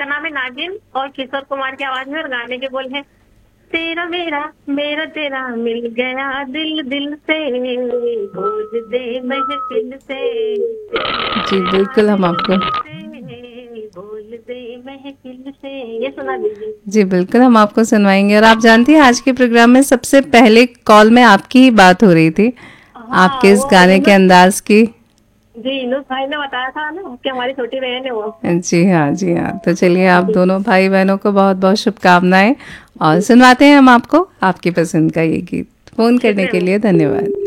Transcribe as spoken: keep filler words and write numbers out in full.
नाम है नागिन और किशोर कुमार की आवाज में, और गाने के बोल है तेरा मेरा मेरा तेरा मिल गया दिल दिल से, बोल दे महफिल से, तेरा जी मेरा बिल्कुल, हम दिल आपको दिल से, बोल दे महफिल से। ये सुना दीजिए। जी बिल्कुल हम आपको सुनवाएंगे। और आप जानती हैं आज के प्रोग्राम में सबसे पहले कॉल में आपकी ही बात हो रही थी, हाँ आपके इस वो गाने के यूनुस, अंदाज की। जी यूनुस भाई ने बताया था ना कि हमारी छोटी बहन है वो। जी हाँ, जी हाँ। तो चलिए, आप जी दोनों भाई बहनों को बहुत बहुत शुभकामनाएं, और सुनवाते हैं हम आपको आपकी पसंद का ये गीत। फ़ोन करने शुक्रिया के मैम। लिए धन्यवाद।